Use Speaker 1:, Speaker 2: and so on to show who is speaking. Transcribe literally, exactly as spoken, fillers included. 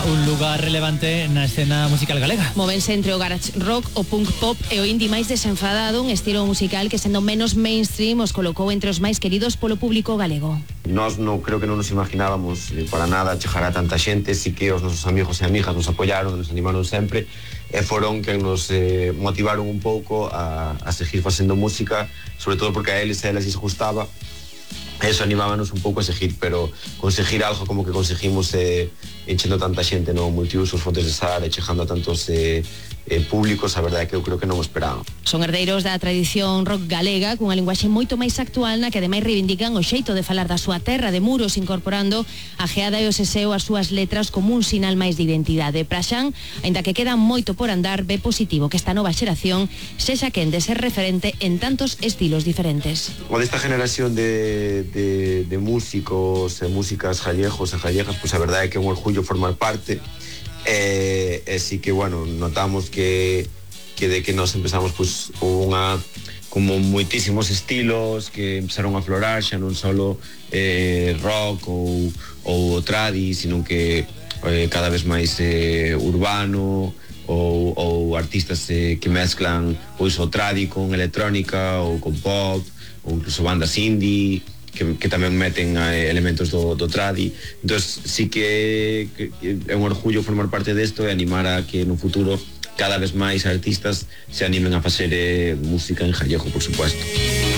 Speaker 1: Un lugar relevante na escena musical galega.
Speaker 2: Movense entre o garage rock, o punk pop e o indie máis desenfadado, un estilo musical que sendo menos mainstream os colocou entre os máis queridos polo público galego.
Speaker 3: Nós non creo que non nos imaginábamos eh, para nada chegar a tanta xente, si que os nosos amigos e amigas nos apoiaron, nos animaron sempre e foron que nos eh, motivaron un pouco a, a seguir facendo música, sobre todo porque a eles e a eles les gustaba. Eso animábanos un pouco a seguir, pero conseguir algo como que conseguimos eh, enchendo tanta xente no multiusos, Fontes de Sar, e chegando a tantos eh, eh, públicos, a verdade é que eu creo que non o esperaban.
Speaker 2: Son herdeiros da tradición rock galega, cunha linguaxe moito máis actual na que ademais reivindican o xeito de falar da súa terra de Muros, incorporando a geada e o seseo ás súas letras como un sinal máis de identidade. Pra Xan, aínda que queda moito por andar, ve positivo que esta nova xeración sexa quen de ser referente en tantos estilos diferentes.
Speaker 3: O desta generación de De, de músicos e músicas gallegos e gallegas, pois a verdade é que é un orgullo formar parte e, e sí que, bueno, notamos que, que de que nos empezamos pois unha como moitísimos estilos que empezaron a aflorar xa non solo eh, rock ou, ou tradi, sino que eh, cada vez máis eh, urbano ou, ou artistas eh, que mezclan pois o tradi con electrónica ou con pop ou incluso bandas indie que, que tamén meten eh, elementos do, do tradi. Entón, sí que, que, que é un orgullo formar parte desto e animar a que no futuro cada vez máis artistas se animen a facer eh, música en gallego, por supuesto.